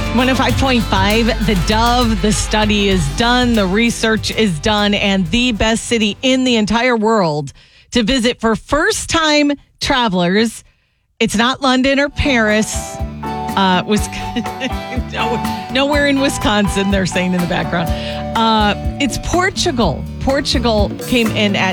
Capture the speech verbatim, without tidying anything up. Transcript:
one oh five point five, The Dove. The study is done. The research is done. And the best city in the entire world to visit for first-time travelers. It's not London or Paris. Uh, was no, nowhere in Wisconsin, they're saying in the background. Uh, it's Portugal. Portugal came in at